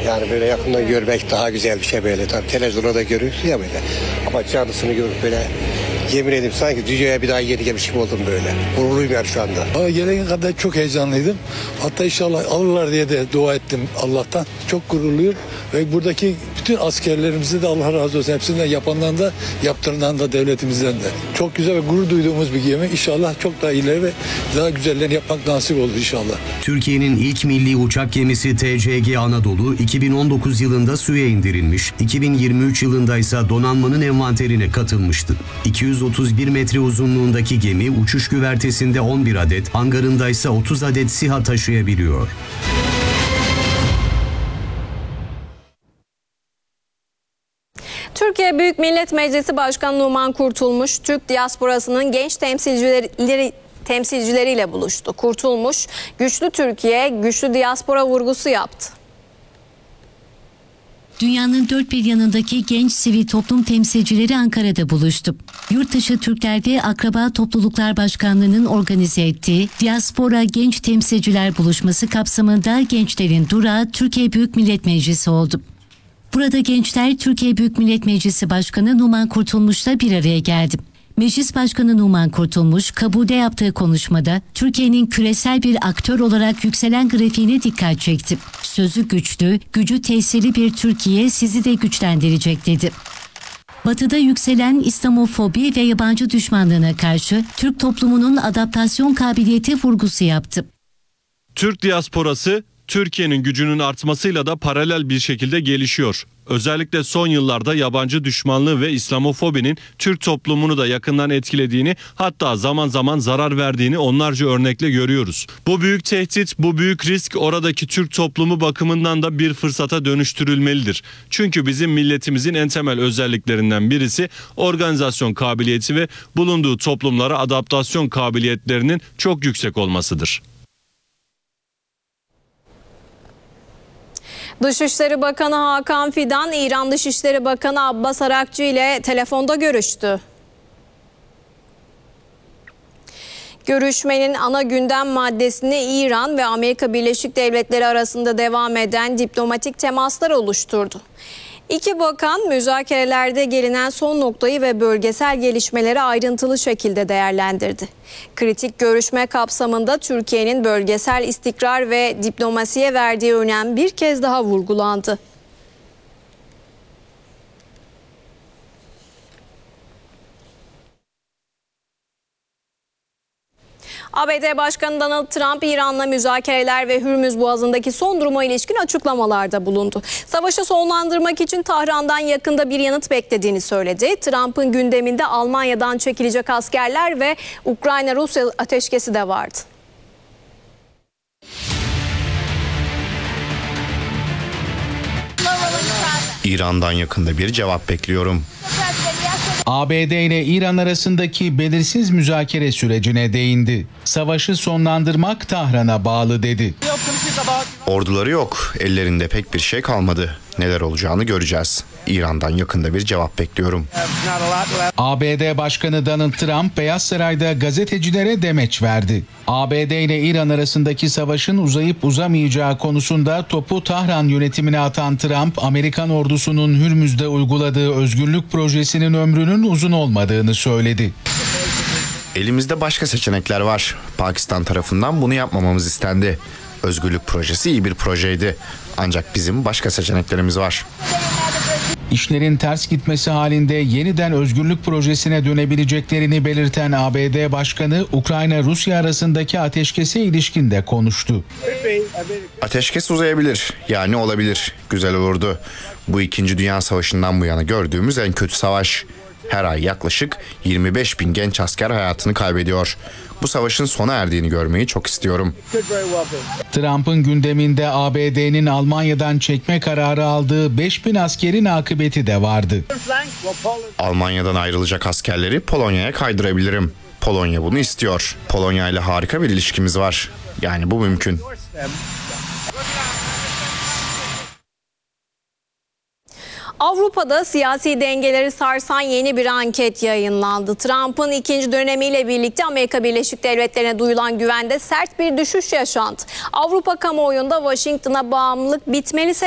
Yani böyle yakından görmek daha güzel bir şey böyle. Tabii televizyonda da görüyorsun ya böyle. Ama canlısını görüp böyle yemin edeyim sanki dünyaya bir daha yeni gelmiş gibi oldum böyle. Gururluyum yani şu anda. Gelene kadar çok heyecanlıydım. Hatta inşallah alırlar diye de dua ettim Allah'tan. Çok gururluyum ve buradaki bütün askerlerimize de Allah razı olsun. Hepsinden yapandan da yaptırılan da devletimizden de. Çok güzel ve gurur duyduğumuz bir gemi. İnşallah çok daha ileri ve daha güzellerini yapmak nasip olur inşallah. Türkiye'nin ilk milli uçak gemisi TCG Anadolu 2019 yılında suya indirilmiş, 2023 yılında ise donanmanın envanterine katılmıştı. 231 metre uzunluğundaki gemi uçuş güvertesinde 11 adet, hangarında ise 30 adet SİHA taşıyabiliyor. Türkiye Büyük Millet Meclisi Başkanı Numan Kurtulmuş, Türk diasporasının genç temsilcileriyle buluştu. Kurtulmuş, güçlü Türkiye, güçlü diaspora vurgusu yaptı. Dünyanın dört bir yanındaki genç sivil toplum temsilcileri Ankara'da buluştu. Yurtdışı Türklerde Akraba Topluluklar Başkanlığı'nın organize ettiği Diaspora Genç Temsilciler Buluşması kapsamında gençlerin durağı Türkiye Büyük Millet Meclisi oldu. Burada gençler Türkiye Büyük Millet Meclisi Başkanı Numan Kurtulmuş'la bir araya geldi. Meclis Başkanı Numan Kurtulmuş, kabulde yaptığı konuşmada Türkiye'nin küresel bir aktör olarak yükselen grafiğine dikkat çekti. Sözü güçlü, gücü tesirli bir Türkiye sizi de güçlendirecek dedi. Batı'da yükselen İslamofobi ve yabancı düşmanlığına karşı Türk toplumunun adaptasyon kabiliyeti vurgusu yaptı. Türk diasporası Türkiye'nin gücünün artmasıyla da paralel bir şekilde gelişiyor. Özellikle son yıllarda yabancı düşmanlığı ve İslamofobinin Türk toplumunu da yakından etkilediğini, hatta zaman zaman zarar verdiğini onlarca örnekle görüyoruz. Bu büyük tehdit, bu büyük risk oradaki Türk toplumu bakımından da bir fırsata dönüştürülmelidir. Çünkü bizim milletimizin en temel özelliklerinden birisi organizasyon kabiliyeti ve bulunduğu toplumlara adaptasyon kabiliyetlerinin çok yüksek olmasıdır. Dışişleri Bakanı Hakan Fidan, İran Dışişleri Bakanı Abbas Arakçı ile telefonda görüştü. Görüşmenin ana gündem maddesini İran ve Amerika Birleşik Devletleri arasında devam eden diplomatik temaslar oluşturdu. İki bakan müzakerelerde gelinen son noktayı ve bölgesel gelişmeleri ayrıntılı şekilde değerlendirdi. Kritik görüşme kapsamında Türkiye'nin bölgesel istikrar ve diplomasiye verdiği önem bir kez daha vurgulandı. ABD Başkanı Donald Trump, İran'la müzakereler ve Hürmüz Boğazı'ndaki son duruma ilişkin açıklamalarda bulundu. Savaşı sonlandırmak için Tahran'dan yakında bir yanıt beklediğini söyledi. Trump'ın gündeminde Almanya'dan çekilecek askerler ve Ukrayna-Rusya ateşkesi de vardı. İran'dan yakında bir cevap bekliyorum. ABD ile İran arasındaki belirsiz müzakere sürecine değindi. Savaşı sonlandırmak Tahran'a bağlı dedi. Orduları yok, ellerinde pek bir şey kalmadı. Neler olacağını göreceğiz. İran'dan yakında bir cevap bekliyorum. ABD Başkanı Donald Trump Beyaz Saray'da gazetecilere demeç verdi. ABD ile İran arasındaki savaşın uzayıp uzamayacağı konusunda topu Tahran yönetimine atan Trump, Amerikan ordusunun Hürmüz'de uyguladığı özgürlük projesinin ömrünün uzun olmadığını söyledi. Elimizde başka seçenekler var. Pakistan tarafından bunu yapmamamız istendi. Özgürlük projesi iyi bir projeydi. Ancak bizim başka seçeneklerimiz var. İşlerin ters gitmesi halinde yeniden özgürlük projesine dönebileceklerini belirten ABD Başkanı, Ukrayna-Rusya arasındaki ateşkese ilişkin de konuştu. Ateşkes uzayabilir, yani olabilir. Güzel olurdu. Bu 2. Dünya Savaşı'ndan bu yana gördüğümüz en kötü savaş. Her ay yaklaşık 25 bin genç asker hayatını kaybediyor. Bu savaşın sona erdiğini görmeyi çok istiyorum. Trump'ın gündeminde ABD'nin Almanya'dan çekme kararı aldığı 5000 askerin akıbeti de vardı. Almanya'dan ayrılacak askerleri Polonya'ya kaydırabilirim. Polonya bunu istiyor. Polonya ile harika bir ilişkimiz var. Yani bu mümkün. Avrupa'da siyasi dengeleri sarsan yeni bir anket yayınlandı. Trump'ın ikinci dönemiyle birlikte Amerika Birleşik Devletleri'ne duyulan güvende sert bir düşüş yaşandı. Avrupa kamuoyunda Washington'a bağımlılık bitmeli